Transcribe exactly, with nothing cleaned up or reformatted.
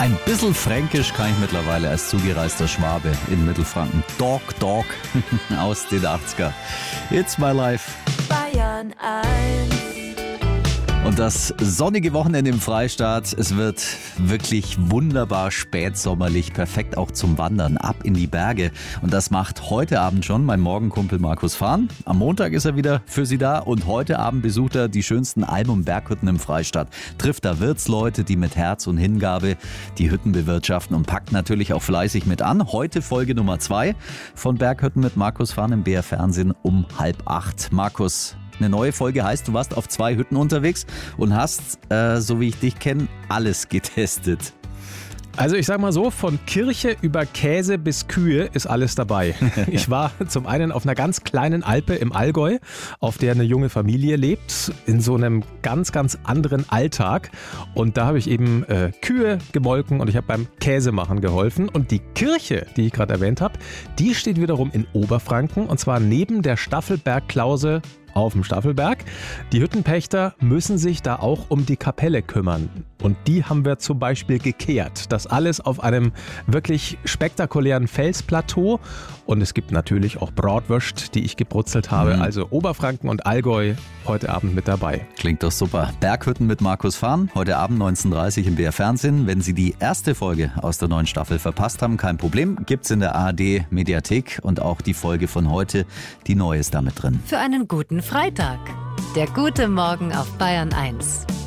Ein bisschen fränkisch kann ich mittlerweile als zugereister Schwabe in Mittelfranken. Dog, Dog aus den achtziger. It's my life. Bayern eins. Und das sonnige Wochenende im Freistaat, es wird wirklich wunderbar spätsommerlich, perfekt auch zum Wandern, ab in die Berge. Und das macht heute Abend schon mein Morgenkumpel Markus Fahn. Am Montag ist er wieder für Sie da und heute Abend besucht er die schönsten Alm- und Berghütten im Freistaat. Trifft da Wirtsleute, die mit Herz und Hingabe die Hütten bewirtschaften und packt natürlich auch fleißig mit an. Heute Folge Nummer zwei von Berghütten mit Markus Fahn im B R Fernsehen um halb acht. Markus, eine neue Folge heißt, du warst auf zwei Hütten unterwegs und hast, äh, so wie ich dich kenne, alles getestet. Also ich sag mal so, von Kirche über Käse bis Kühe ist alles dabei. Ich war zum einen auf einer ganz kleinen Alpe im Allgäu, auf der eine junge Familie lebt, in so einem ganz, ganz anderen Alltag. Und da habe ich eben äh, Kühe gemolken und ich habe beim Käsemachen geholfen. Und die Kirche, die ich gerade erwähnt habe, die steht wiederum in Oberfranken und zwar neben der Staffelberg-Klause auf dem Staffelberg. Die Hüttenpächter müssen sich da auch um die Kapelle kümmern. Und die haben wir zum Beispiel gekehrt. Das alles auf einem wirklich spektakulären Felsplateau. Und es gibt natürlich auch Bratwürst, die ich gebrutzelt habe. Mhm. Also Oberfranken und Allgäu heute Abend mit dabei. Klingt doch super. Berghütten mit Markus Fahn, heute Abend neunzehn Uhr dreißig im B R Fernsehen. Wenn Sie die erste Folge aus der neuen Staffel verpasst haben, kein Problem. Gibt's in der A R D Mediathek und auch die Folge von heute, die neue ist damit drin. Für einen guten Freitag. Der gute Morgen auf Bayern eins.